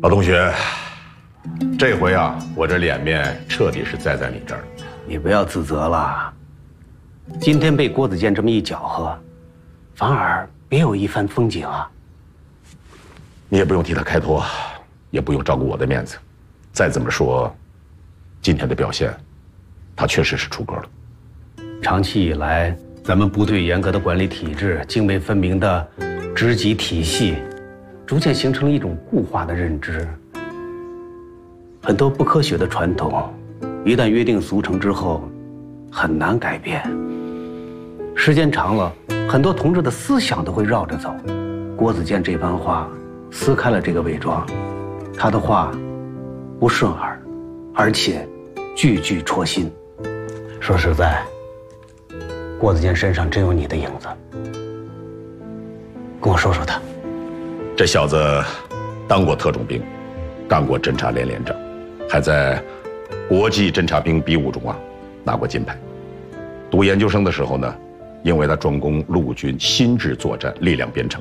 老同学，这回啊，我这脸面彻底是栽在你这儿了。 你不要自责了。今天被郭子健这么一搅和，反而别有一番风景啊。 你也不用替他开脱，也不用照顾我的面子。再怎么说，今天的表现，他确实是出格了。 长期以来，咱们部队严格的管理体制、泾渭分明的职级体系，逐渐形成了一种固化的认知。很多不科学的传统，一旦约定俗成之后，很难改变。时间长了，很多同志的思想都会绕着走。郭子健这番话撕开了这个伪装，他的话不顺耳，而且句句戳心。说实在，郭子健身上真有你的影子，跟我说说他。 这小子当过特种兵，干过侦察连连长，还在国际侦察兵比武中啊拿过金牌。读研究生的时候呢，因为他专攻陆军新制作战力量编程，